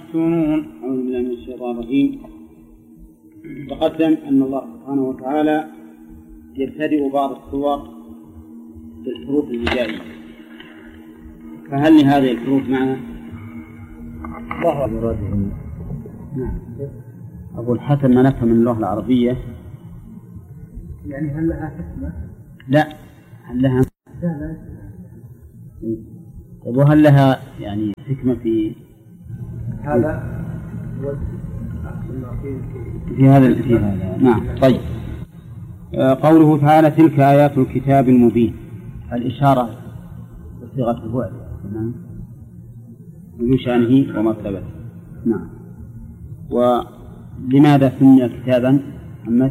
محسونون. أعوذ بالله من الشيطان الرجيم. تقدم أن الله سبحانه وتعالى يبتدئ بعض السور بالحروف الهجائية، فهل لهذه الحروف معنى؟ الله أكبر. نعم. أقول حسب ما نفهم من اللغة العربية، يعني هل لها حكمة؟ لا، هل لها؟ لا. وهل لها يعني حكمة في هذا؟ في هذا. نعم. طيب. قوله تعالى: تلك آيات الكتاب المبين. الإشارة بصيغة البعد، نعم، ذو شأنه ومرتبته. نعم. ولماذا سمي كتابا محمد؟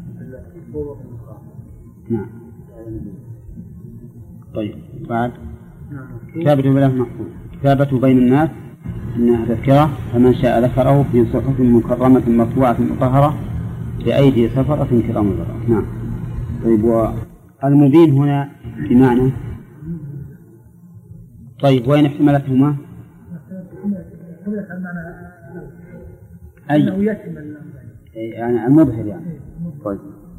نعم. طيب. بعد كتابة بالله محفوظ، كتابة بين الناس إنها تذكرة، فمن شاء ذكره في صحف مكرمة مرفوعة مطهرة بأيدي سفرة كرام بررة. نعم. طيب. والمبين هنا بمعنى؟ طيب، وين احتملتهما؟ أي يعني المظهر يعني. طيب.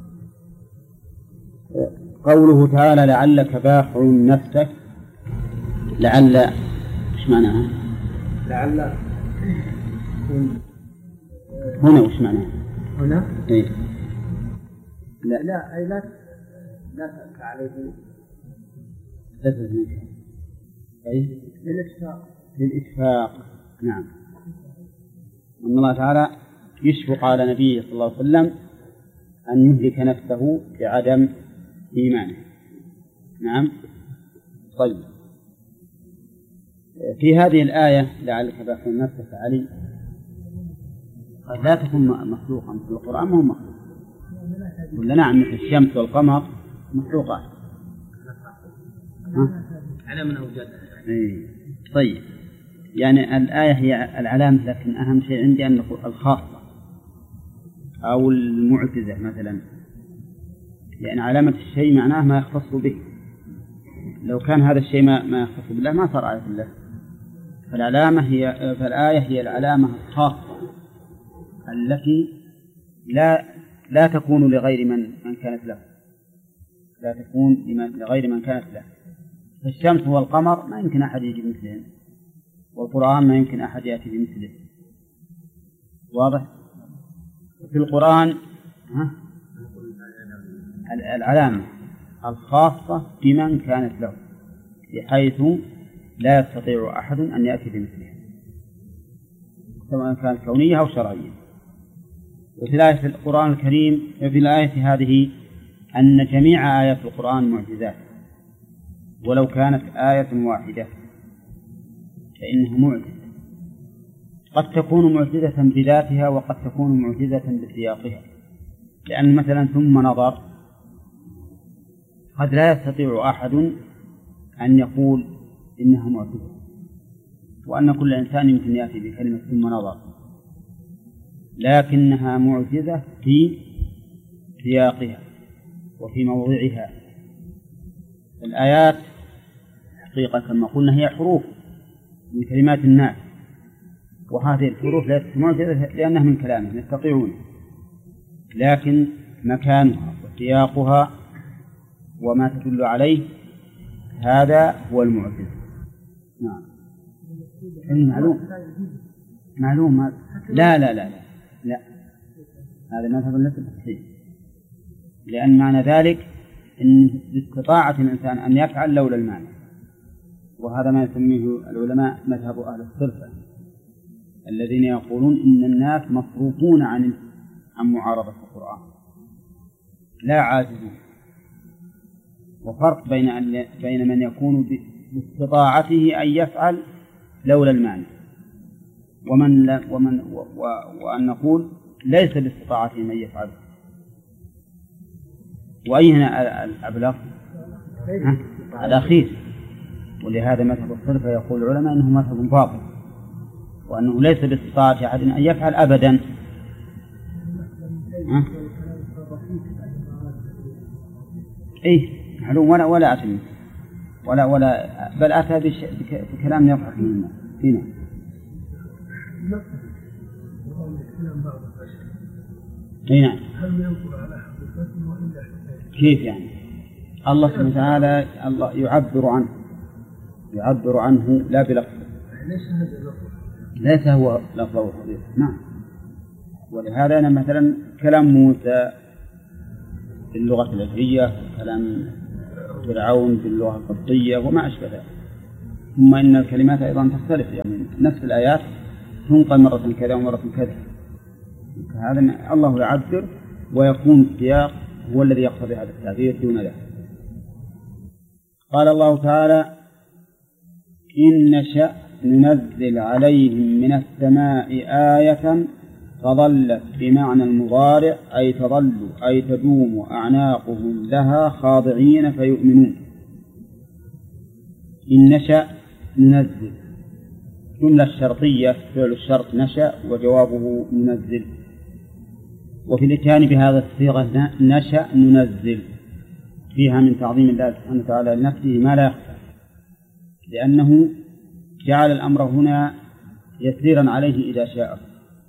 قوله تعالى: لعلك باخع نفسك. لعل ايش معناها؟ لعل هنا وش معناها؟ هنا؟ إيه؟ لا أي لا تأتى عليه. لا تزنك. أي للإشفاق. نعم. أن الله تعالى يشفق على نبيه صلى الله عليه وسلم أن يهلك نفسه بعدم إيمانه. نعم. طيب. في هذه الآية لعلك باخع نفسك علي، قد لا تكون مخلوقا في القرآن، ما هو مخلوق. ولا نعم، مثل الشمس والقمر مخلوقات على من أوجدها. طيب. يعني الآية هي العلامة، لكن أهم شيء عندي أن نقول الخاصة أو المعجزة مثلا، لأن علامة الشيء معناه ما يختص به. لو كان هذا الشيء ما يختص بالله ما صار آية الله. فالآية هي العلامة الخاصة التي لا تكون لغير من كانت له، لا تكون لغير من كانت له. فالشمس والقمر ما يمكن أحد يجي مثلهم، والقرآن ما يمكن أحد يأتي بمثله. واضح؟ في القرآن العلامة الخاصة بمن كانت له، بحيث لا يستطيع أحد أن يأتي بمثلها، سواء كانت كونية أو شرعية. وفي الآية القرآن الكريم، في الآية هذه أن جميع آيات القرآن معجزات، ولو كانت آية واحدة فإنها معجزة. قد تكون معجزة بذاتها، وقد تكون معجزة بسياقها. لأن مثلا ثم نظر قد لا يستطيع أحد أن يقول إنها معجزة، وأن كل إنسان يمكن يأتي بكلمة ثم نظر، لكنها معجزة في سياقها وفي موضعها. الآيات حقيقة كما قلنا هي حروف من كلمات الناس، وهذه الحروف ليست معجزة لأنها من كلامهم يستطيعون، لكن مكانها وسياقها وما تدل عليه هذا هو المعجزة. نعم. معلوم. لا هذا مذهب ليس بالصحيح، لأن معنى ذلك أن باستطاعة الإنسان أن يفعل لولا المعنى، وهذا ما يسميه العلماء مذهب أهل الصرفة، الذين يقولون إن الناس مصروفون عن معارضة القرآن لا عاجزون. وفرق بين من يكون باستطاعته أن يفعل لولا المعنى، وأن نقول ليس باستطاعته من يفعل. وأي هنا الأبلغ؟ الأخير. ولهذا مذهب الصرفة يقول العلماء أنه مذهب باطل، وأنه ليس باستطاعة أحد أن يفعل أبدا. معلوم ولا أتم ولا بل أتى بكلام يضحك من الناس فينا. اي نعم. كيف يعني؟ الله سبحانه وتعالى الله يعبر عنه لا بلفظ، ليس هو لفظه الحقيقي. نعم. ولهذا أنا مثلا كلام موسى باللغة العبرية، كلام فرعون باللغة القبطية وما أشبه ذلك. ثم إن الكلمات أيضا تختلف، يعني نفس الآيات تنقل مرة كذا ومرة كذا. هذا الله يعبر ويكون السياق هو الذي يقتضي هذا التعبير دون ذلك. قال الله تعالى: إن نشأ ننزل عليهم من السماء آية فظلت بمعنى المضارع أي تظل أي تدوم أعناقهم لها خاضعين فيؤمنون. إن نشأ ننزل، جملة الشرطية فعل الشرط نشأ وجوابه ننزل، وفي الإتيان بهذا الصيغة نشأ ننزل فيها من تعظيم الله سبحانه وتعالى لنفسه ما لا يخفى، لأنه جعل الأمر هنا يسيرا عليه إذا شاء،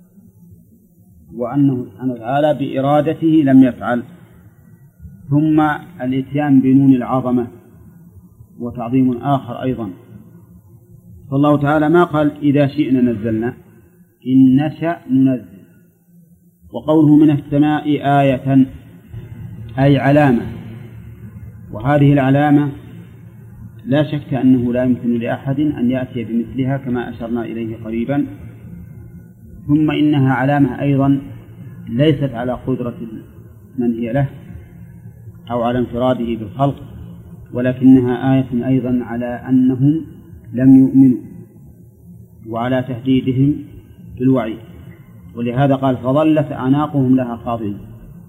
وأنه سبحانه وتعالى بإرادته لم يفعل. ثم الإتيان بنون العظمة وتعظيم آخر أيضا، فالله تعالى ما قال إذا شئنا نزلنا، إن نشأ ننزل. وقوله من السماء آية أي علامة، وهذه العلامة لا شك أنه لا يمكن لأحد أن يأتي بمثلها كما أشرنا إليه قريبا. ثم إنها علامة أيضا ليست على قدرة من هي له أو على انفراده بالخلق، ولكنها آية أيضا على أنهم لم يؤمنوا وعلى تهديدهم بالوعيد، ولهذا قال فظلت أعناقهم لها خاضعين.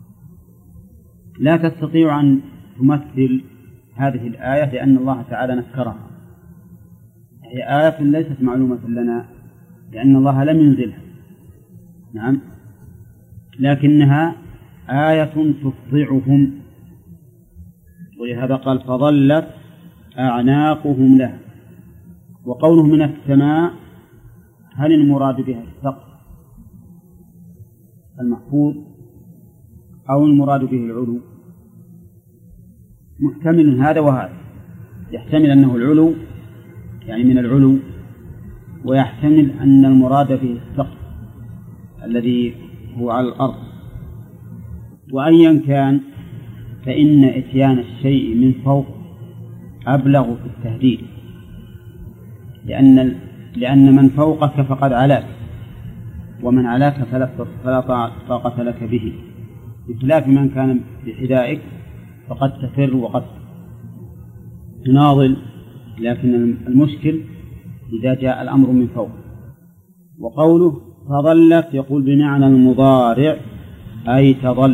لا تستطيع أن تمثل هذه الآية لأن الله تعالى نكرها، هي آية ليست معلومة لنا لأن الله لم ينزلها، نعم، لكنها آية تفضعهم، ولهذا قال فظلت أعناقهم لها. وقوله من السماء، هل المراد بها السقف المحفوظ أو المراد به العلو؟ محتمل هذا وهذا، يحتمل أنه العلو يعني من العلو، ويحتمل أن المراد به السقف الذي هو على الأرض. وأيا كان فإن إتيان الشيء من فوق أبلغ في التهديد، لأن من فوقك فقد علاك، ومن علاك فلا طاقة لك به، بخلاف من كان بحذائك فقد تفر وقد تناضل، لكن المشكل إذا جاء الأمر من فوق. وقوله فظلت يقول بمعنى المضارع أي تظل،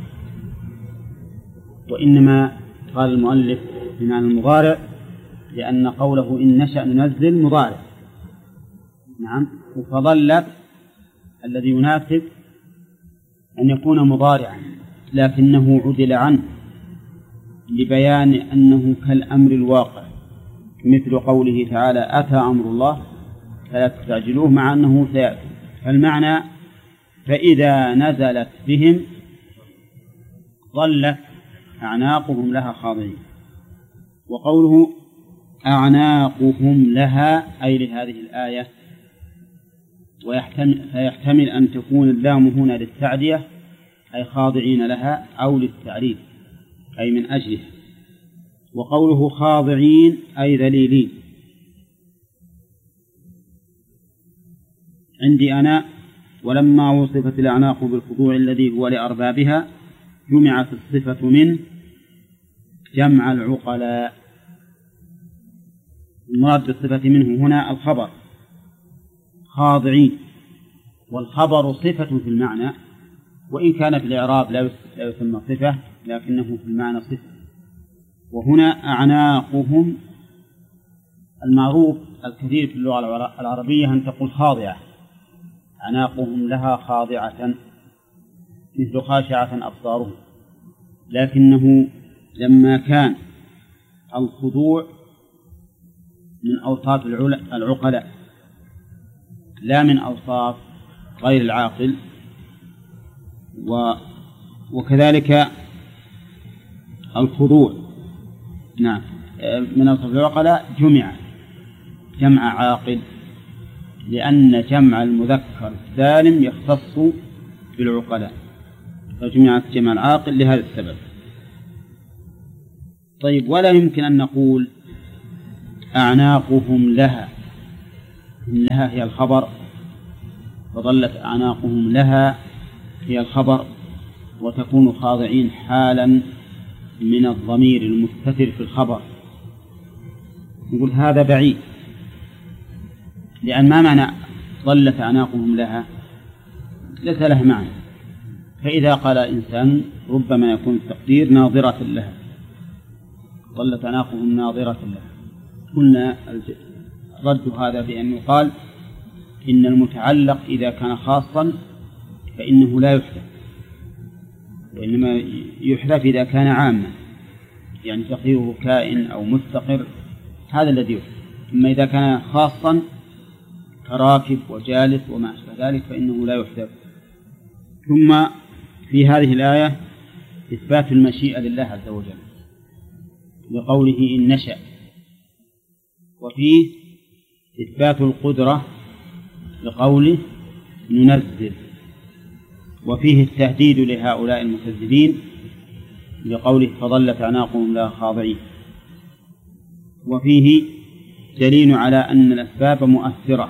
وإنما قال المؤلف بمعنى المضارع لأن قوله إن نشأ ننزل مضارع، نعم، وفظلت الذي يناسب أن يكون مضارعا لكنه عدل عنه لبيان أنه كالأمر الواقع، مثل قوله تعالى أتى أمر الله فلا تستعجلوه، مع أنه سيأتي. فالمعنى فإذا نزلت بهم ظلت أعناقهم لها خاضعين. وقوله أعناقهم لها أي لهذه الآية، فيحتمل أن تكون اللام هنا للتعدية أي خاضعين لها، أو للتعريف أي من أجلها. وقوله خاضعين أي ذليلين. عندي أنا ولما وصفت الأعناق بالخضوع الذي هو لأربابها جمعت الصفة من جمع العقلاء. المراد بالصفة منه هنا الخبر خاضعين، والخبر صفة في المعنى، وإن كان في الإعراب لا يسمى صفة لكنه في المعنى صفة. وهنا أعناقهم، المعروف الكثير في اللغة العربية أن تقول خاضعة، أعناقهم لها خاضعة مثل خاشعة أبصارهم، لكنه لما كان الخضوع من أوصاف العقلاء لا من أوصاف غير العاقل. وكذلك الخضوع نعم من أوصاف العقلاء جمع عاقل، لأن جمع المذكر السالم يختص بالعقلاء، فجمعت جمع العاقل لهذا السبب. طيب، ولا يمكن أن نقول أعناقهم لها، إن لها هي الخبر، فظلت أعناقهم لها هي الخبر، وتكون خاضعين حالا من الضمير المستتر في الخبر. نقول هذا بعيد، لأن ما معنى ظلت أعناقهم لها؟ ليس له معنى. فإذا قال إنسان ربما يكون التقدير ناظرة لها، ظلت أعناقهم ناظرة لها. قلنا رد هذا بأن يقال إن المتعلق إذا كان خاصا فإنه لا يحذف، وإنما يحذف إذا كان عاما، يعني تقديره كائن أو مستقر، هذا الذي يحذف. أما إذا كان خاصا كراكب وجالس وما أشبه ذلك فإنه لا يحذف. ثم في هذه الآية إثبات المشيئة لله عز وجل لقوله إن نشأ، وفيه إثبات القدرة لقوله ننزل، وفيه التهديد لهؤلاء المكذبين لقوله فظلت أعناقهم لها خاضعين. وفيه دليل على أن الأسباب مؤثرة،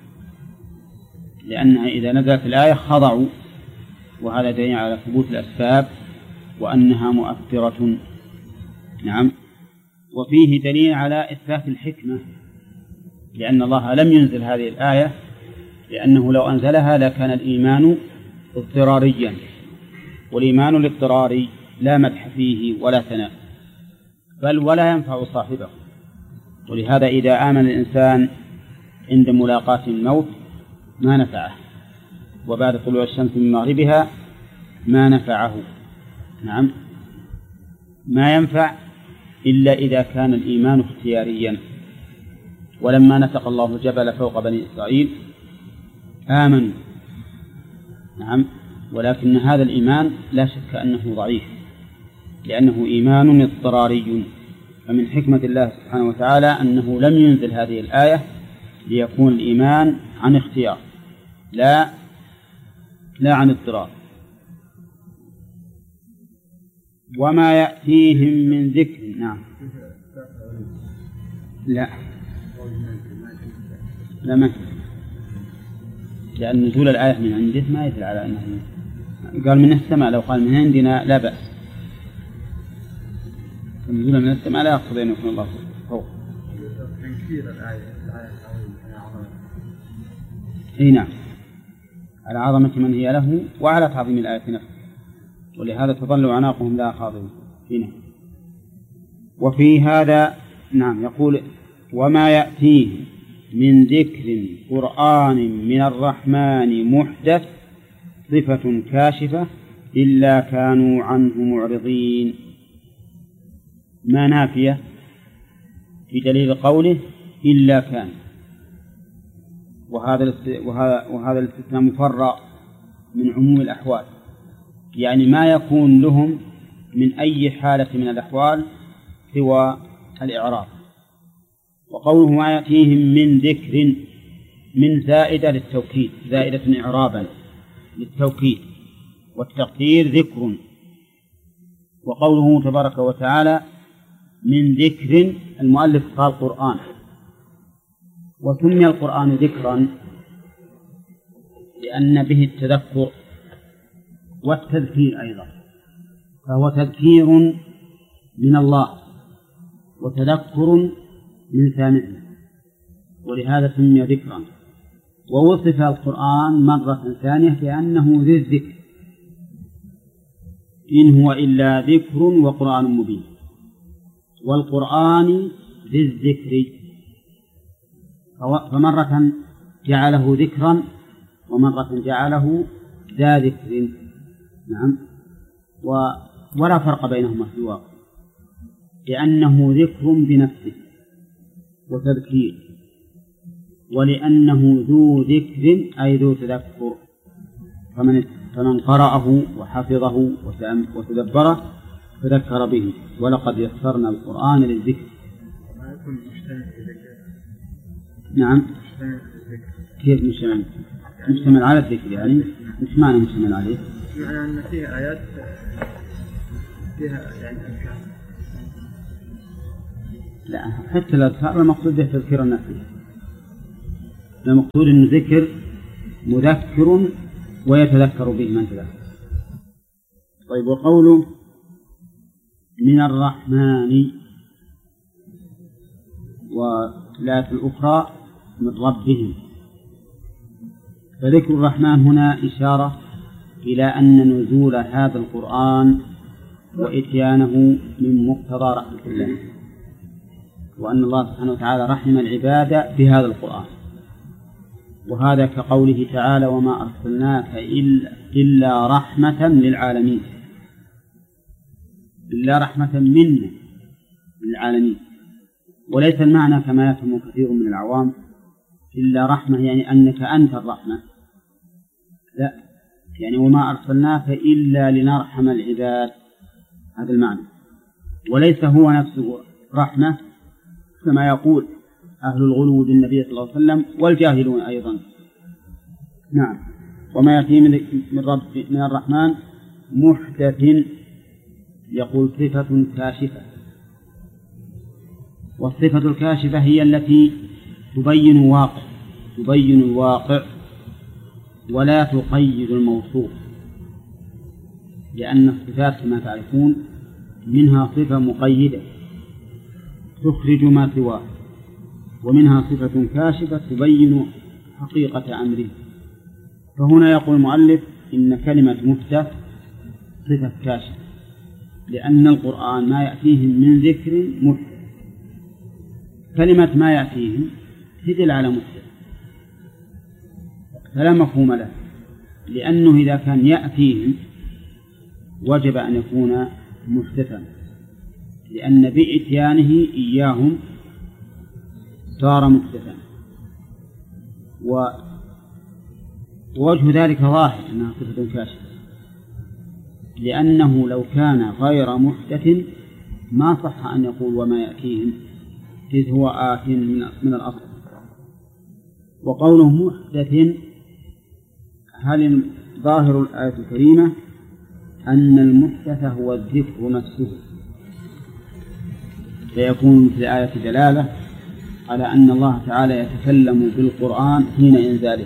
لأنها إذا نزلت الآية خضعوا، وهذا دليل على ثبوت الأسباب وأنها مؤثرة. نعم. وفيه دليل على إثبات الحكمة، لأن الله لم ينزل هذه الآية لأنه لو أنزلها لكان الإيمان اضطراريا، والإيمان الاضطراري لا مدح فيه ولا ثناء، بل ولا ينفع صاحبه. ولهذا إذا آمن الإنسان عند ملاقاة الموت ما نفعه، وبعد طلوع الشمس من مغربها ما نفعه. نعم، ما ينفع إلا إذا كان الإيمان اختياريا. ولما نطق الله الجبل فوق بني إسرائيل آمنوا. نعم، ولكن هذا الإيمان لا شك أنه ضعيف، لأنه إيمان اضطراري. فمن حكمة الله سبحانه وتعالى أنه لم ينزل هذه الآية ليكون الإيمان عن اختيار لا عن اضطرار. وما يأتيهم من ذكر. نعم، لا ما، لأن نزول الآية من عنده ما يدل على أنه قال من السماء. لو قال من عندنا لا بأس، نزول من السماء لا يقتضي أن يكون الله فوق. تنكير الآية أي نعم، على عظمة من هي له وعلى تعظيم الآية نفسه، ولهذا تظل أعناقهم لا خاضعين. وفي هذا نعم يقول وما يأتيه من ذكر قرآن من الرحمن محدث صفة كاشفة إلا كانوا عنه معرضين. ما نافية في دليل قوله إلا كان، وهذا الاستثناء مفرع من عموم الأحوال، يعني ما يكون لهم من أي حالة من الأحوال سوى الإعراض. وقوله ما يأتيهم من ذكر، من زائدة للتوكيد، زائدة إعرابا للتوكيد، والتقدير ذكر. وقوله تبارك وتعالى من ذكر، المؤلف قال قرآن، وسمي القرآن ذكرا لأن به التذكر والتذكير أيضا، فهو تذكير من الله وتذكر من سامعه، ولهذا سمي ذكرا. ووصف القرآن مرة ثانية بأنه ذي الذكر، إن هو إلا ذكر وقرآن مبين، والقرآن ذي الذكر، فمرة جعله ذكرا ومرة جعله ذا ذكر. نعم، ولا فرق بينهما في الواقع، لأنه ذكر بنفسه وتذكير، ولأنه ذو ذكر أي ذو تذكر، فمن قرأه وحفظه وتدبره تذكر به. ولقد يسرنا القرآن للذكر. نعم. كيف مشتمل على الذكر؟ يعني مش معنى مشتمل عليه؟ معنى أن فيها آيات فيها يعني أذكار. لا، حتى الأذكار المقصود به تذكير الناس. المقصود أن ذكر مذكر ويتذكر به من تذكر. طيب، وقوله من الرحمن والآية الأخرى من ربهم، فذكر الرحمن هنا إشارة إلى أن نزول هذا القرآن وإتيانه من مقتضى رحمة الله، وأن الله سبحانه وتعالى رحم العباد بهذا القرآن. وهذا كقوله تعالى وما أرسلناك إلا رحمة للعالمين، إلا رحمة منا للعالمين. وليس المعنى كما يفهم كثير من العوام إلا رحمة يعني أنك أنت الرحمة، لا، يعني وما أرسلناك إلا لنرحم العباد، هذا المعنى. وليس هو نفسه رحمة كما يقول أهل الغلو بالنبي صلى الله عليه وسلم والجاهلون أيضا. نعم. وما يأتي من الرحمن محدث، يقول صفة كاشفة، والصفة الكاشفة هي التي تبين الواقع ولا تقيد الموصوف، لأن الصفات كما تعرفون منها صفة مقيدة تخرج ما سواه، ومنها صفة كاشفة تبين حقيقة أمره. فهنا يقول المؤلف إن كلمة محدث صفة كاشفة، لأن القرآن ما يأتيهم من ذكر محدث. كلمة ما يأتيهم تدل على محدث، فلا مفهوم له، لأنه إذا كان يأتيهم وجب أن يكون محدثا، لأن بإتيانه إياهم صار محدثا. ووجه ذلك ظاهر أنها صفة كاشفة، لأنه لو كان غير محدث ما صح أن يقول وما يأتيهم، إذ هو آت من الأصل. وقوله محدث، هل ظاهر الآية الكريمة أن المحدث هو الذكر نفسه، فيكون في الآية دلالة على أن الله تعالى يتكلم بالقرآن حين إنزاله،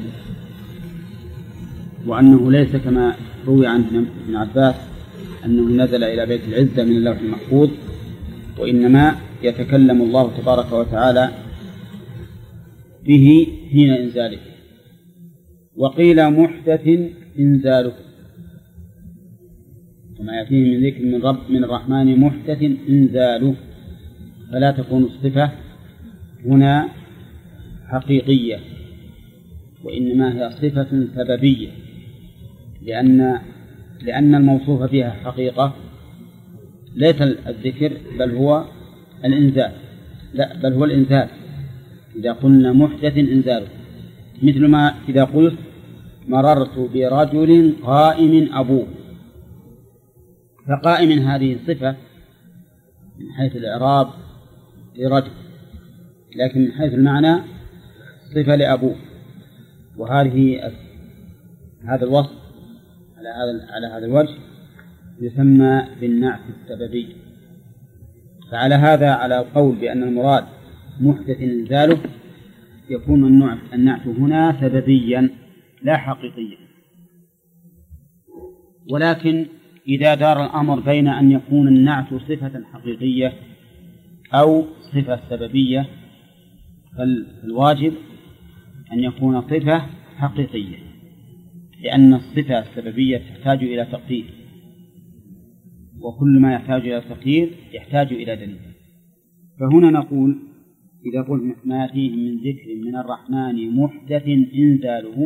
وأنه ليس كما روي عن ابن عباس أنه نزل إلى بيت العزة من اللوح المحفوظ، وإنما يتكلم الله تبارك وتعالى به حين إنزاله. وقيل محدث إنزاله، كما يأتيه من ذكر من الرحمن محدث إنزاله، فلا تكون الصفة هنا حقيقية، وإنما هي صفة سببية، لأن الموصوف بها حقيقة ليس الذكر بل هو الإنزال، لا بل هو الإنزال. إذا قلنا محدث إنزاله، مثل ما إذا قلت مررت برجل قائم أبوه، فقائم هذه صفة من حيث الإعراب لرجل، لكن من حيث المعنى صفة لأبوه. هذا الوصف على هذا الوجه يسمى بالنعت السببي. فعلى هذا، على القول بأن المراد محدث إنزاله، يكون النعت هنا سببيا لا حقيقيا. ولكن إذا دار الأمر بين أن يكون النعت صفة حقيقية أو صفة سببية، فالواجب أن يكون صفة حقيقية، لأن الصفة السببية تحتاج إلى تقدير، وكل ما يحتاج إلى تقدير يحتاج إلى دليل. فهنا نقول إذا قلت ما فيه من ذكر من الرحمن محدث إنزاله،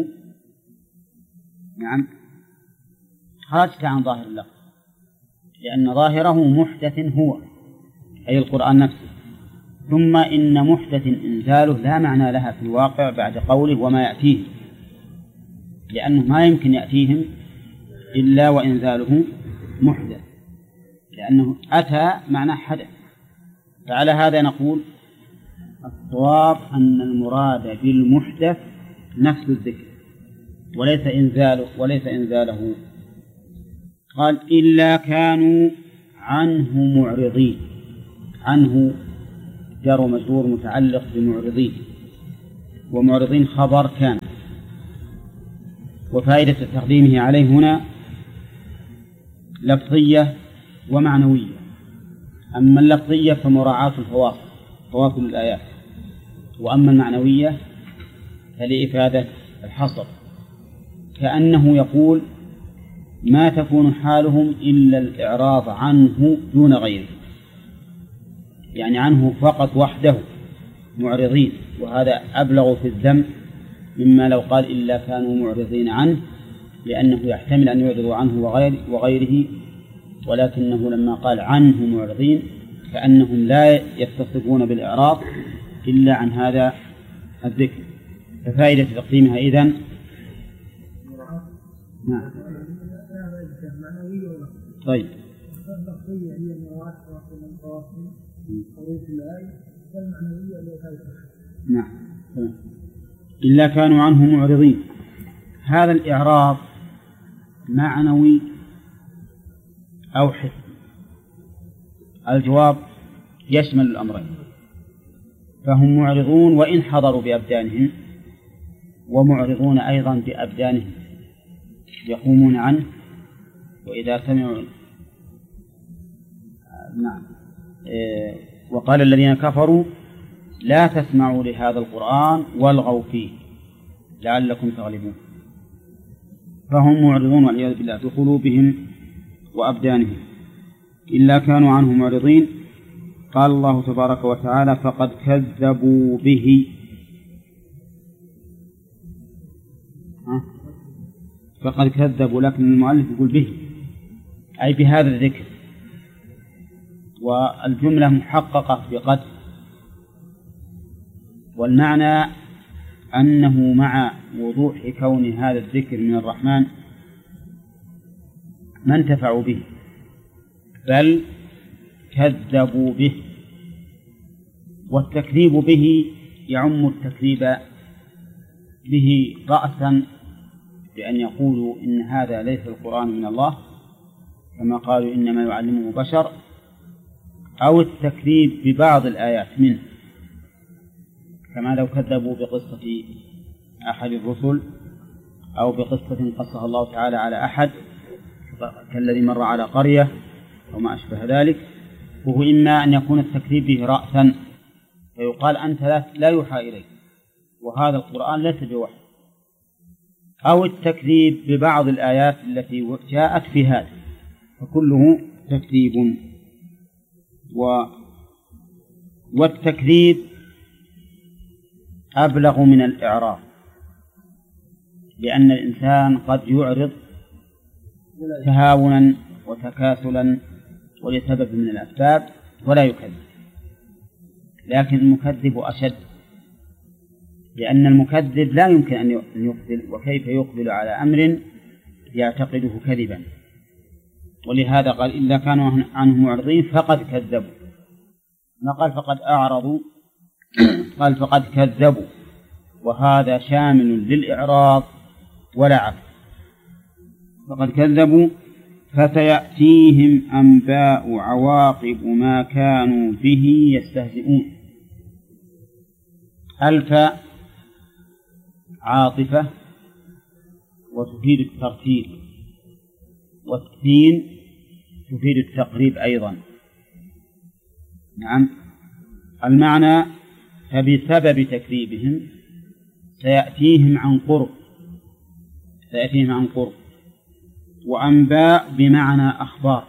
نعم، خرجت عن ظاهر اللفظ، لأن ظاهره محدث هو أي القرآن نفسه، ثم إن محدث إنزاله لا معنى لها في الواقع بعد قوله وما يأتيه، لأنه ما يمكن يأتيهم إلا وإنزاله محدث، لأنه أتى معنى حدث. فعلى هذا نقول الصواب أن المراد بالمحدث نفس الذكر وليس إنزاله. قال إلا كانوا عنه معرضين. عنه جار ومجرور متعلق بمعرضين، ومعرضين خبر كان، وفائدة تقديمه عليه هنا لفظية ومعنوية. أما اللفظية فمراعاة فواصل الآيات، وأما المعنوية فلإفادة الحصر، كأنه يقول ما تكون حالهم إلا الإعراض عنه دون غيره، يعني عنه فقط وحده معرضين، وهذا أبلغ في الذم مما لو قال إلا كانوا معرضين عنه، لأنه يحتمل أن يعرضوا عنه وغيره، ولكنه لما قال عنه معرضين كأنهم لا يتصفون بالإعراض إلا عن هذا الذكر. ففائدة تقديمها إذن نعم. طيب نعم. إلا كانوا عنه معرضين. هذا الإعراض معنوي أو حسي؟ الجواب يشمل الأمرين، فهم معرضون وإن حضروا بأبدانهم، ومعرضون أيضا بأبدانهم يقومون عنه وإذا سمعوا نعم. وقال الذين كفروا لا تسمعوا لهذا القرآن والغوا فيه لعلكم تغلبون. فهم معرضون والعياذ بالله بقلوبهم وأبدانهم. إلا كانوا عنه معرضين. قال الله تبارك وتعالى فقد كذبوا به. فقد كذبوا، لكن المؤلف يقول به أي بهذا الذكر، والجملة محققة بقد، والمعنى أنه مع وضوح كون هذا الذكر من الرحمن ما انتفعوا به بل كذبوا به. والتكذيب به يعم التكذيب به رأسا بأن يقولوا إن هذا ليس القرآن من الله كما قالوا إنما يعلمه بشر، أو التكذيب ببعض الآيات منه كما لو كذبوا بقصة أحد الرسل أو بقصة قصها الله تعالى على أحد كالذي مر على قرية أو ما أشبه ذلك. وهو إما أن يكون التكذيب به رأسا فيقال أنت لا يوحى إليك وهذا القرآن ليس بوحي، أو التكذيب ببعض الآيات التي جاءت في هذا، فكله تكذيب. والتكذيب أبلغ من الإعراض، لأن الإنسان قد يعرض تهاونا وتكاسلا ولسبب من الأسباب ولا يكذب، لكن المكذب أشد، لأن المكذب لا يمكن أن يقبل، وكيف يقبل على أمر يعتقده كذبا. ولهذا قال إلا كانوا عنه معرضين فقد كذبوا، ما قال فقد أعرضوا، قال فقد كذبوا، وهذا شامل للإعراض ولا عكس. فقد كذبوا فسيأتيهم أنباء عواقب ما كانوا به يستهزئون. ألف عاطفة وتفيد الترتيب، والسين تفيد التقريب أيضا. نعم. المعنى فبسبب تكذيبهم سيأتيهم عن قرب، سيأتيهم عن قرب. وأنباء بمعنى أخبار،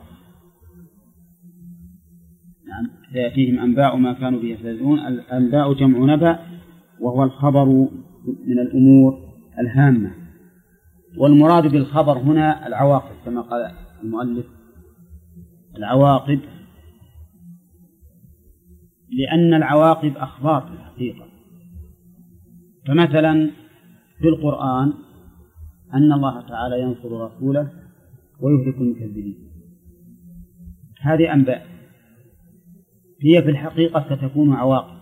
نعم سيأتيهم أنباء ما كانوا به يستهزئون. الأنباء جمع نبأ وهو الخبر من الأمور الهامة، والمراد بالخبر هنا العواقب كما قال المؤلف. العواقب لأن العواقب أخبار في الحقيقة. فمثلا في القرآن أن الله تعالى ينصر رسوله ويهلك المكذبين، هذه أنباء، هي في الحقيقة ستكون عواقب،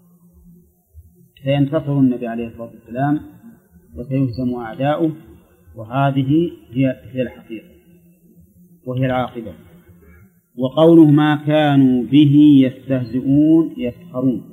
سينتصر النبي عليه الصلاة والسلام وسيهزم أعداؤه، وهذه هي الحقيقة وهي العاقبة. وقوله ما كانوا به يستهزئون يسخرون،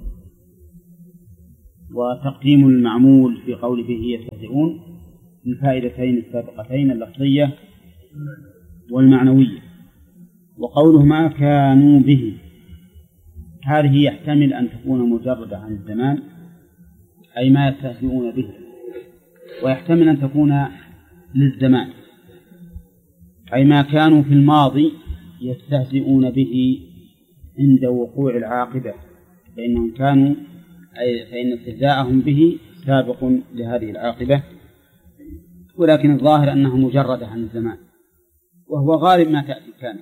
وتقديم المعمول في قول به يستهزئون الفائدتين السابقتين اللفظية والمعنوية. وقوله ما كانوا به، هذه يحتمل أن تكون مجردة عن الزمان أي ما يستهزئون به، ويحتمل أن تكون للزمان أي ما كانوا في الماضي يستهزئون به عند وقوع العاقبة، فإنهم كانوا فإن استهزاءهم به سابق لهذه العاقبة، ولكن الظاهر أنها مجردة عن الزمان، وهو غالب ما تأتي كان.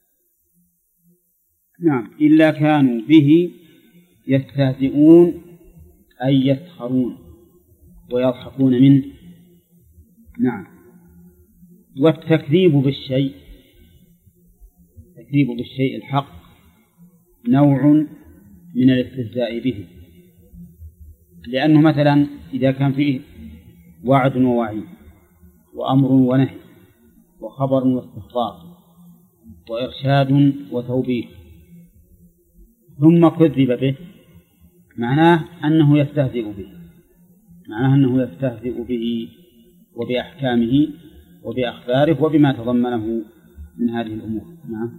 نعم، إلا كانوا به يستهزئون أي يسخرون ويضحكون منه. نعم. والتكذيب بالشيء، التكذيب بالشيء الحق نوع من الاستهزاء به، لأنه مثلا إذا كان فيه وعد ووعيد وأمر ونهي وخبر واستخبار وإرشاد وتوبيخ ثم كذب به، معناه أنه يستهزئ به، معناه أنه يستهزئ به وبأحكامه وبأخباره وبما تضمنه من هذه الأمور. نعم.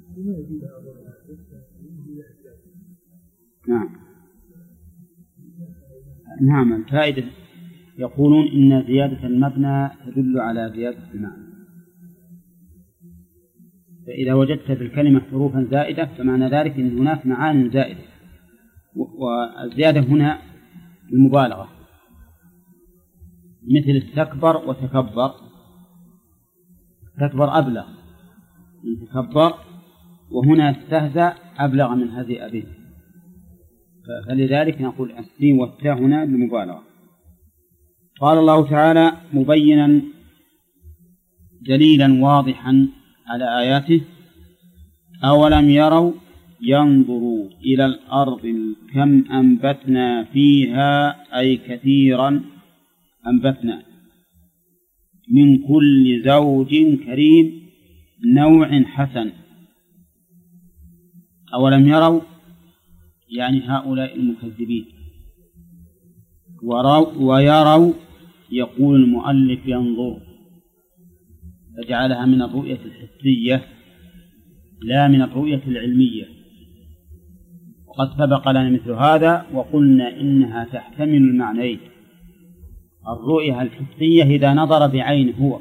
نعم. نعم. الفائدة يقولون إن زيادة المبنى تدل على زيادة المعنى، فإذا وجدت في الكلمة حروفا زائدة فمعنى ذلك أن هناك معاني زائدة، والزيادة هنا المبالغة، مثل استكبر وتكبر، استكبر أبلغ من تكبر، وهنا استهزأ أبلغ من هزئ به، فلذلك نقول السين والتاء هنا للمبالغة. قال الله تعالى مبينا دليلا واضحا على آياته: أولم يروا ينظروا إلى الأرض كم أنبتنا فيها أي كثيرا أنبتنا من كل زوج كريم نوع حسن. أولم يروا يعني هؤلاء المكذبين، ويروا يقول المؤلف ينظر، فجعلها من الرؤية الحسية لا من الرؤية العلمية، وقد سبق لنا مثل هذا وقلنا إنها تحتمل المعنيين: الرؤية الحسية إذا نظر بعينه هو،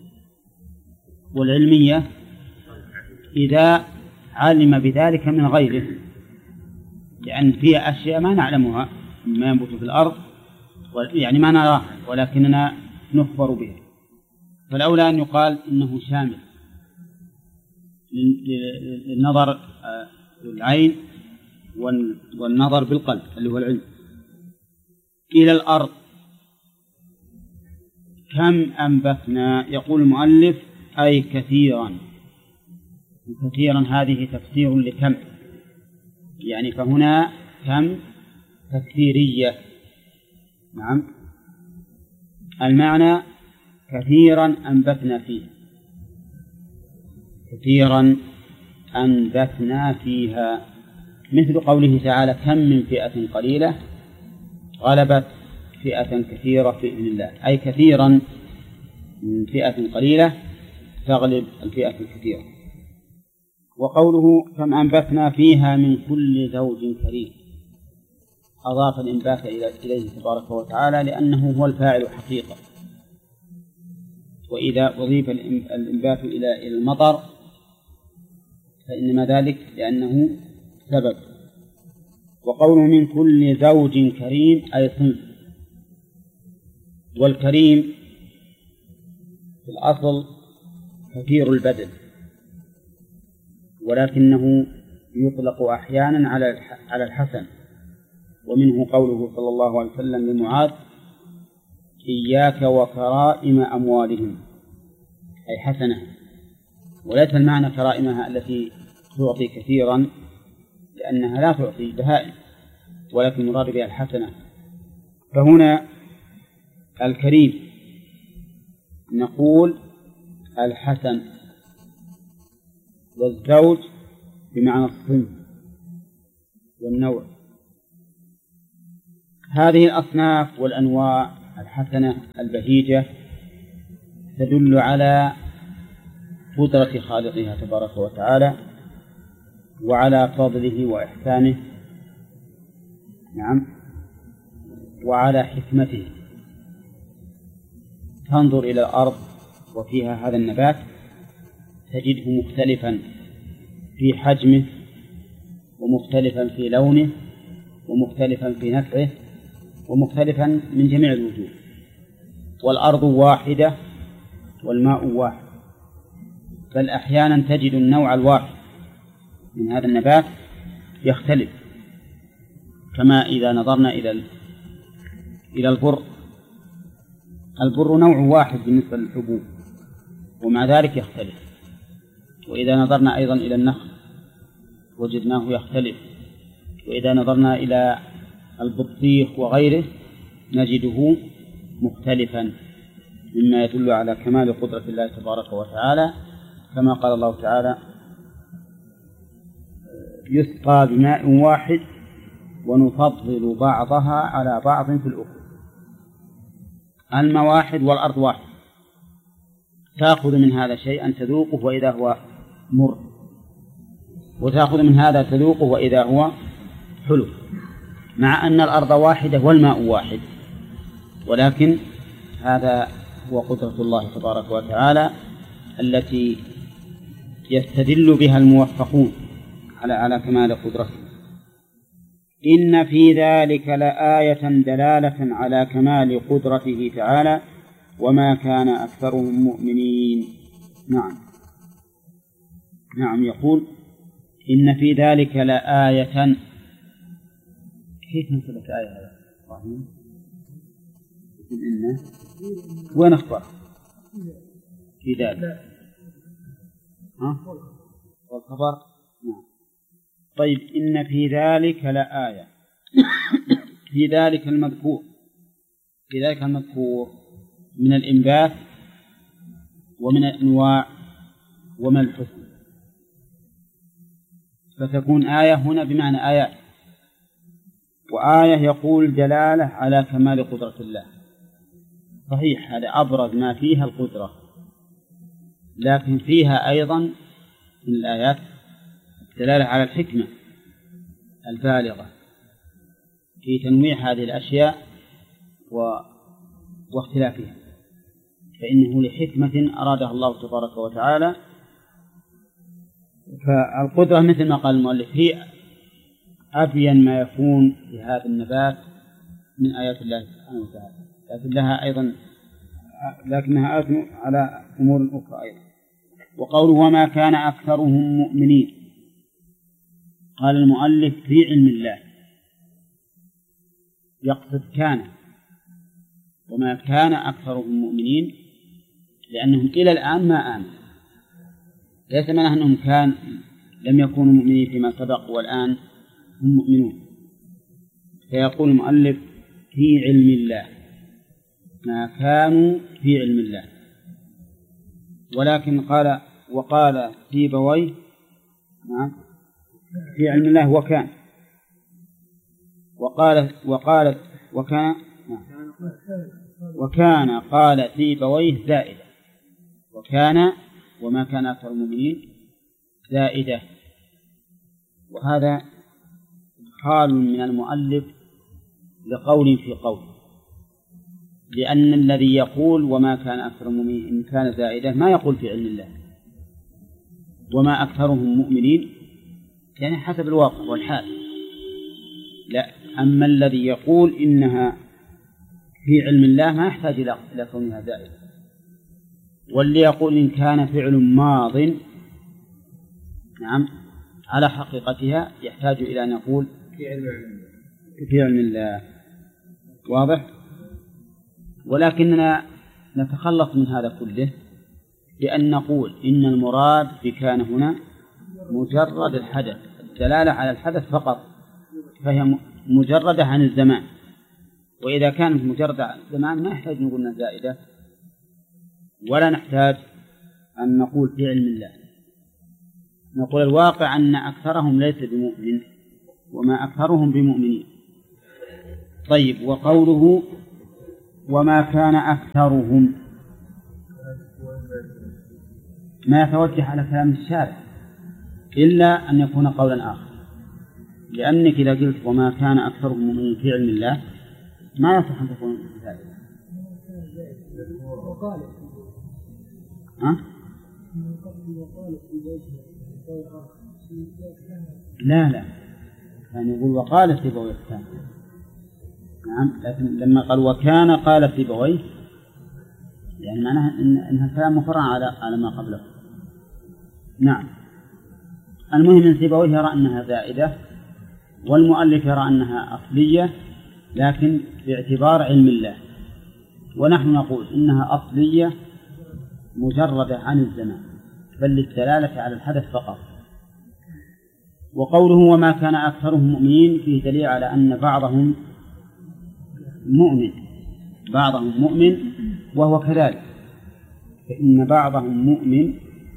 والعلمية إذا علم بذلك من غيره، لأن فيها أشياء ما نعلمها مما ينبت في الأرض، يعني ما نراها ولكننا نخبر بها، فالأولى أن يقال إنه شامل للنظر بالعين والنظر بالقلب اللي هو العلم. إلى الأرض كم أنبتنا، يقول المؤلف أي كثيرا، وكثيرا هذه تفسير لكم، يعني فهنا كم تكثيرية. نعم، المعنى كثيرا أنبتنا فيه، كثيرا أنبتنا فيها، مثل قوله تعالى: كم من فئة قليلة غلبت فئة كثيرة بإذن الله، أي كثيرا من فئة قليلة تغلب الفئة الكثيرة. وقوله كم أنبتنا فيها من كل زوج كريم، أضاف الإنبات إليه تبارك وتعالى لأنه هو الفاعل حقيقة، وإذا أضيف الإنبات إلى المطر فإنما ذلك لأنه سبب. وقوله من كل زوج كريم أي صنف، والكريم في الأصل كثير البدن، ولكنه يطلق أحيانا على الحسن، ومنه قوله صلى الله عليه وسلم لمعاذ: إياك وكرائم أموالهم، أي حسنة، وليس المعنى كرائمها التي تعطي كثيرا، لأنها لا تعطي بهائم، ولكن مراد بها الحسنة. فهنا الكريم نقول الحسن، والزوج بمعنى الصنف والنوع. هذه الأصناف والأنواع الحسنة البهيجة تدل على قدرة خالقها تبارك وتعالى وعلى فضله وإحسانه، نعم، وعلى حكمته. تنظر إلى الأرض وفيها هذا النبات تجده مختلفا في حجمه، ومختلفا في لونه، ومختلفا في نفعه، ومختلفا من جميع الوجوه. والأرض واحدة والماء واحد، بل أحيانا تجد النوع الواحد من هذا النبات يختلف، كما إذا نظرنا إلى البر نوع واحد بالنسبة للحبوب ومع ذلك يختلف. وإذا نظرنا أيضا إلى النخل وجدناه يختلف، وإذا نظرنا إلى البطيخ وغيره نجده مختلفا، مما يدل على كمال قدرة الله تبارك وتعالى، كما قال الله تعالى: يسقى بماء واحد ونفضل بعضها على بعض في الأخرى. الماء واحد والأرض واحد، تأخذ من هذا شيئا تذوقه وإذا هو مر، وتأخذ من هذا تذوقه وإذا هو حلو، مع أن الأرض واحدة والماء واحد، ولكن هذا هو قدرة الله تبارك وتعالى التي يستدل بها الموفقون على كمال قدرته. إن في ذلك لآية دلالة على كمال قدرته تعالى وما كان أكثرهم مؤمنين. نعم يقول: إن في ذلك لآية. كيف نسبت آية هذا؟ إن وين أخبر في ذلك؟ والخبر؟ نعم. طيب، إن في ذلك لآية. في ذلك المذكور من الإنبات ومن الأنواع ومن الحسن، فتكون آية هنا بمعنى آيات. وآية يقول دلالة على كمال قدرة الله، صحيح هذا أبرز ما فيها القدرة، لكن فيها أيضا من الآيات دلالة على الحكمة البالغة في تنويع هذه الأشياء واختلافها، فإنه لحكمة أرادها الله تبارك وتعالى. فالقدرة مثل ما قال المؤلف هي أبين ما يكون في هذا النبات من آيات الله سبحانه وتعالى، لكنها آية على أمور أخرى أيضا. وقوله: وما كان أكثرهم مؤمنين، قال المؤلف في علم الله، يقصد كان، وما كان أكثرهم مؤمنين لأنهم إلى الآن ما آمنوا، ليس معناه أنهم لم يكونوا مؤمنين فيما سبق والآن هم مؤمنون. فيقول المؤلف في علم الله، ما كانوا في علم الله. ولكن وقال سيبويه في علم الله وكان، وكان قال سيبويه زائدة، وكان وما كان أكثر المؤمنين زائدة. وهذا حال من المؤلف لقول في قول، لأن الذي يقول وما كان أكثر المؤمنين إن كان زائدة ما يقول في علم الله وما أكثرهم مؤمنين، يعني حسب الواقع والحال. لا، أما الذي يقول إنها في علم الله ما يحتاج إلى كونها زائدة. واللي يقول إن كان فعل ماض، نعم، على حقيقتها يحتاج إلى أن نقول في علم الله. واضح؟ ولكننا نتخلص من هذا كله بأن نقول إن المراد بكان هنا مجرد الحدث، الدلالة على الحدث فقط، فهي مجردة عن الزمان. وإذا كانت مجردة عن الزمان ما يحتاج نقول أنها زائدة، ولا نحتاج أن نقول في علم الله. نقول الواقع أن أكثرهم ليس بمؤمن وما أكثرهم بمؤمنين. طيب، وقوله وما كان أكثرهم ما يتوجه على كلام الشارع إلا أن يكون قولا آخر، لأنك إذا قلت وما كان أكثرهم مؤمنين في علم الله ما يصح أن تكون زائدة. لا يعني يقول وقال سيبويه الثاني. نعم، لكن لما قال وكان قال سيبويه يعني معناها إنها كلام مفرع على ما قبله. نعم. المهم أن سيبويه يرى أنها زائدة والمؤلف يرى أنها أصلية، لكن باعتبار علم الله، ونحن نقول إنها أصلية مجردة عن الزمان بل للدلالة على الحدث فقط. وقوله وما كان أكثرهم مؤمنين فيه دليل على أن بعضهم مؤمن وهو كذلك، فإن بعضهم مؤمن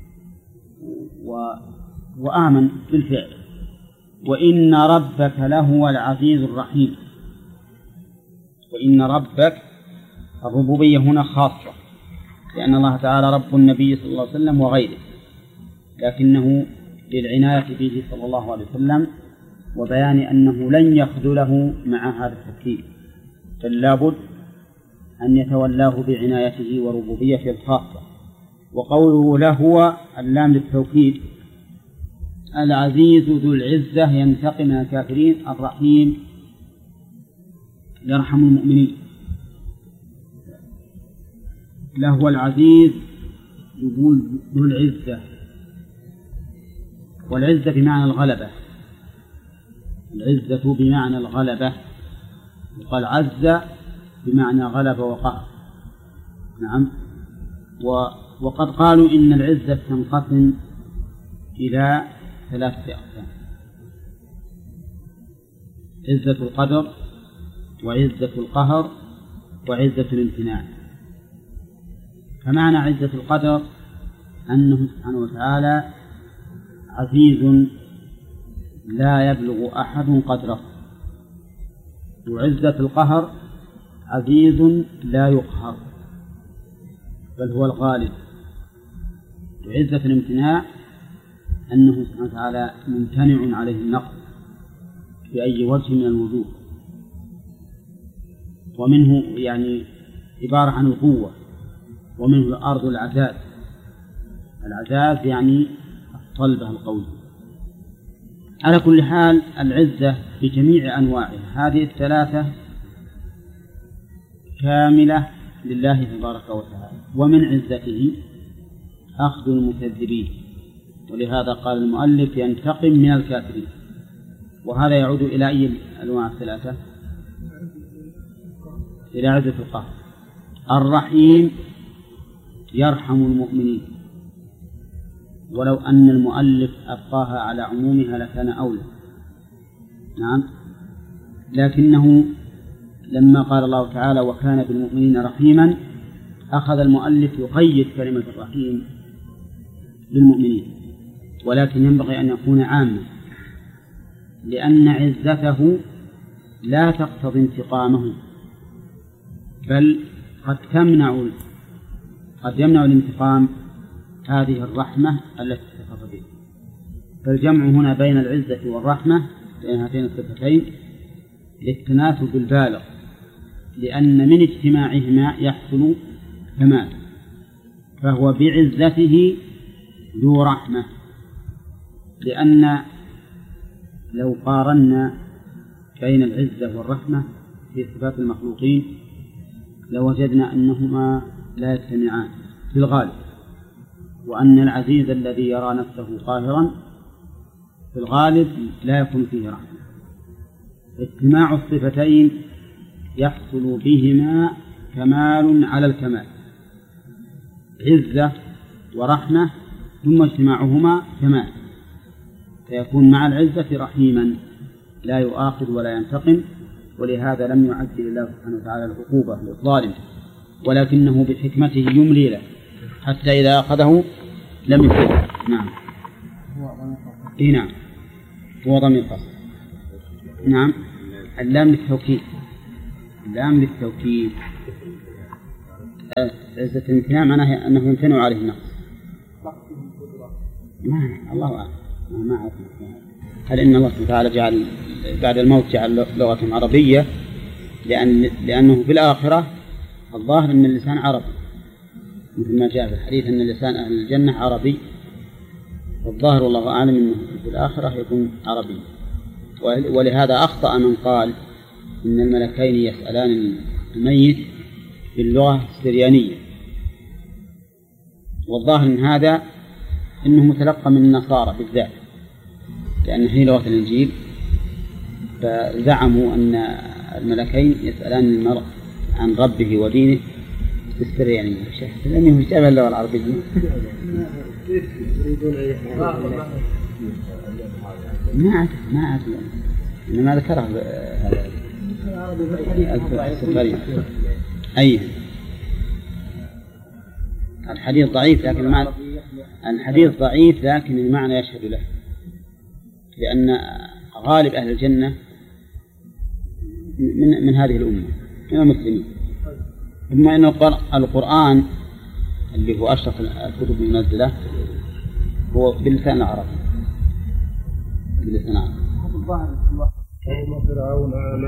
وآمن بالفعل. وإن ربك لهو العزيز الرحيم. وإن ربك الربوبية هنا خاصة، لأن الله تعالى رب النبي صلى الله عليه وسلم وغيره، لكنه للعناية به صلى الله عليه وسلم وبيان أنه لن يخذله مع هذا الترتيب، بل لابد أن يتولاه بعنايته وربوبيته الخاصة. وقوله لهو اللام للتوكيد. العزيز ذو العزة ينتقم من الكافرين، الرحيم يرحم المؤمنين. لهو العزيز يقول ذو العزة، والعزة بمعنى الغلبة، العزة بمعنى الغلبة، وقال عز بمعنى غلبة وقهر. نعم. وقد قالوا إن العزة تنقسم إلى 3 أقسام: عزة القدر، وعزة القهر، وعزة الامتناع. فمعنى عزة القدر أنه سبحانه وتعالى عزيز لا يبلغ أحد قدره، وعزة القهر عزيز لا يقهر بل هو الغالب، وعزة الامتناع أنه سبحانه وتعالى ممتنع عليه النقص بأي وجه من الوجوه، ومنه يعني عبارة عن القوة، ومنه الأرض العزاز. العزاز يعني الصلبة القوية. على كل حال العزة بجميع أنواعها هذه 3 كاملة لله تبارك وتعالى، ومن عزته أخذ المكذبين، ولهذا قال المؤلف ينتقم من الكافرين. وهذا يعود إلى أي الأنواع 3؟ إلى عزة القهر. الرحيم يرحم المؤمنين، ولو أن المؤلف أبقاها على عمومها لكان أولى. نعم. لكنه لما قال الله تعالى وكان بالمؤمنين رحيما أخذ المؤلف يقيد كلمة الرحيم بالمؤمنين، ولكن ينبغي أن يكون عاما، لأن عزته لا تقتضي انتقامه، بل قد يمنع الانتقام هذه الرحمة التي اتصف بها. فالجمع هنا بين العزة والرحمة بين هاتين الصفتين للتناسب البالغ، لأن من اجتماعهما يحصل كمال، فهو بعزته ذو رحمة. لأن لو قارنا بين العزة والرحمة في صفات المخلوقين لوجدنا أنهما لا يجتمعان في الغالب، وأن العزيز الذي يرى نفسه قاهرا في الغالب لا يكون فيه رحمة. اجتماع الصفتين يحصل بهما كمال على الكمال، عزة ورحمة، ثم اجتماعهما كمال، فيكون مع العزة رحيما لا يؤاخذ ولا ينتقم، ولهذا لم يعجل الله سبحانه وتعالى العقوبة للظالم، ولكنه بحكمته يملي له حتى إذا أخذه لم يفلته. نعم. نعم هو ضمير قصر. نعم اللام للتوكيد، اللام للتوكيد. عزة الامتناع معناه أنه يمتنع عليه النقص. الله أعلم ما أعرف. هل إن الله سبحانه وتعالى جعل بعد الموت جعل لغة عربية لأنه في الآخرة الظاهر أن اللسان عربي، مثل ما جاء في الحديث أن اللسان أهل الجنة عربي، والظاهر والله أعلم أنه في الآخرة يكون عربي. ولهذا أخطأ من قال إن الملكين يسألان الميت باللغة السريانية، والظاهر من هذا أنه متلقى من النصارى بالذات، لأن هي لغة الإنجيل، فزعموا أن الملكين يسألان المرء عن ربه ودينه بالسريانية، لأنه يشابه اللغة العربية. ما أعرف إنما ذكره السفاري. أي الحديث ضعيف لكن الحديث ضعيف لكن المعنى يشهد له، لأن غالب أهل الجنة من هذه الأمة من المسلمين، ثم أن القرآن اللي هو أشرف الكتب المنزلة هو باللسان العربي.